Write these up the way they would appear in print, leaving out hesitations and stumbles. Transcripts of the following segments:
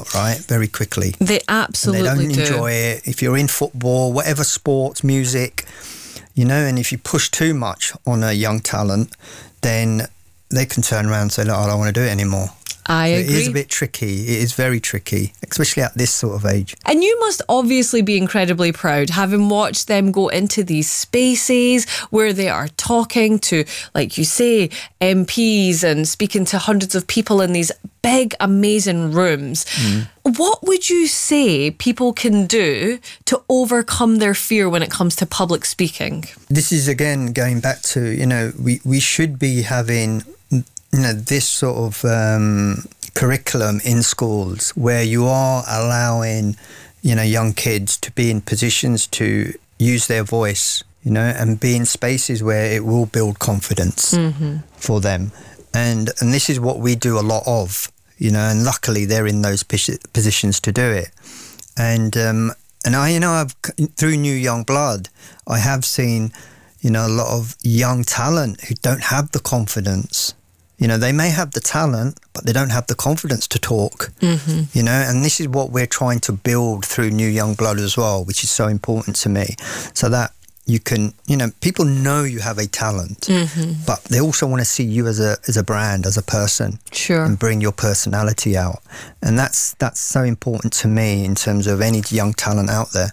out, right? Very quickly. They absolutely and they don't enjoy it. If you're in football, whatever sports, music, and if you push too much on a young talent, then they can turn around and say, look, I don't want to do it anymore. I agree. It is a bit tricky. It is very tricky, especially at this sort of age. And you must obviously be incredibly proud, having watched them go into these spaces where they are talking to, like you say, MPs and speaking to hundreds of people in these big, amazing rooms. What would you say people can do to overcome their fear when it comes to public speaking? This is, again, going back to, we should be having this sort of curriculum in schools where you are allowing, young kids to be in positions to use their voice, and be in spaces where it will build confidence for them. And this is what we do a lot of, and luckily they're in those positions to do it. And I've through New Young Blood, I have seen, a lot of young talent who don't have the confidence. They may have the talent, but they don't have the confidence to talk, and this is what we're trying to build through New Young Blood as well, which is so important to me, so that you can, people know you have a talent, but they also want to see you as a brand, as a person, and bring your personality out. And that's so important to me in terms of any young talent out there.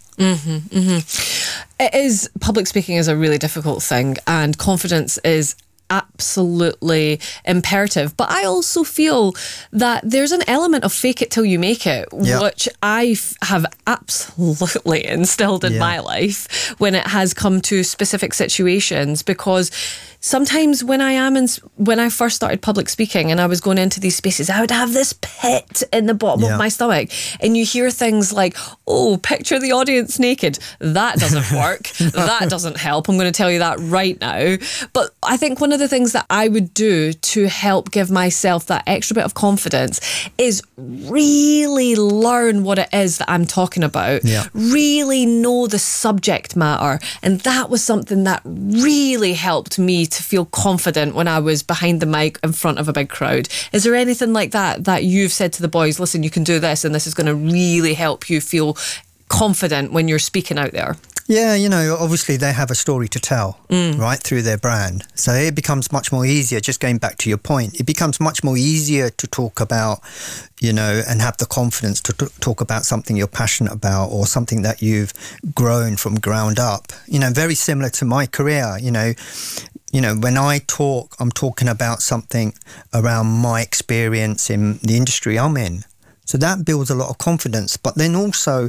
Public speaking is a really difficult thing, and confidence is absolutely imperative, but I also feel that there's an element of fake it till you make it, which I have absolutely instilled in my life when it has come to specific situations, because sometimes when I first started public speaking and I was going into these spaces, I would have this pit in the bottom of my stomach, and you hear things like, oh, picture the audience naked. That doesn't work. That doesn't help. I'm going to tell you that right now. But I think one of the things that I would do to help give myself that extra bit of confidence is really learn what it is that I'm talking about, really know the subject matter. And that was something that really helped me to feel confident when I was behind the mic in front of a big crowd. Is there anything like that you've said to the boys, listen, you can do this and this is going to really help you feel confident when you're speaking out there? Yeah, obviously they have a story to tell, right, through their brand. So it becomes much more easier, just going back to your point, it becomes much more easier to talk about, and have the confidence to talk about something you're passionate about or something that you've grown from ground up. Very similar to my career, when I talk, I'm talking about something around my experience in the industry I'm in. So that builds a lot of confidence. But then also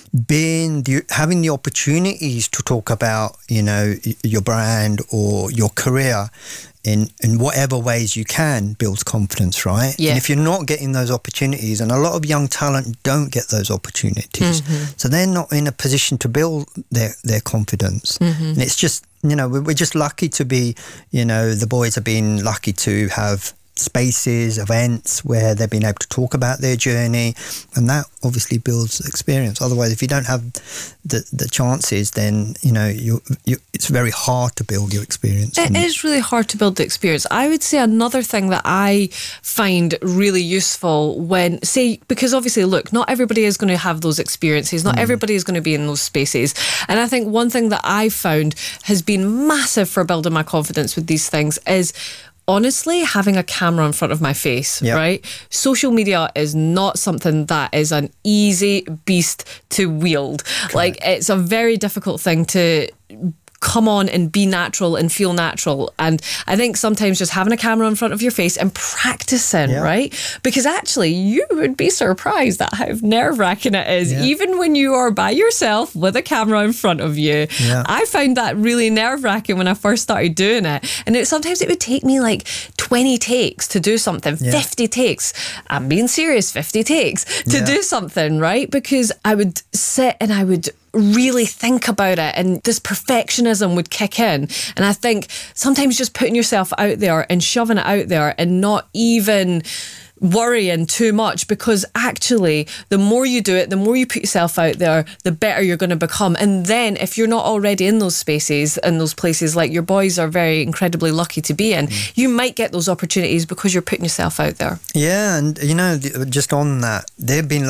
having the opportunities to talk about, your brand or your career in whatever ways you can builds confidence, right? Yeah. And if you're not getting those opportunities, and a lot of young talent don't get those opportunities, so they're not in a position to build their confidence. And it's just, we're just lucky to be, the boys have been lucky to have spaces, events where they've been able to talk about their journey, and that obviously builds experience. Otherwise, if you don't have the chances, then it's very hard to build your experience. It is really hard to build the experience. I would say another thing that I find really useful because obviously, look, not everybody is going to have those experiences, not everybody is going to be in those spaces, and I think one thing that I've found has been massive for building my confidence with these things is honestly having a camera in front of my face, right? Social media is not something that is an easy beast to wield. Correct. Like, it's a very difficult thing to come on and be natural and feel natural. And I think sometimes just having a camera in front of your face and practicing, right? Because actually you would be surprised at how nerve-wracking it is, even when you are by yourself with a camera in front of you. I found that really nerve-wracking when I first started doing it. And sometimes it would take me like 20 takes to do something, 50 takes. I'm being serious, 50 takes to do something, right? Because I would sit and I would really think about it, and this perfectionism would kick in. And I think sometimes just putting yourself out there and shoving it out there and not even worrying too much, because actually the more you do it, the more you put yourself out there, the better you're going to become. And then if you're not already in those spaces and those places like your boys are very incredibly lucky to be in, you might get those opportunities because you're putting yourself out there. Yeah, and just on that, they've been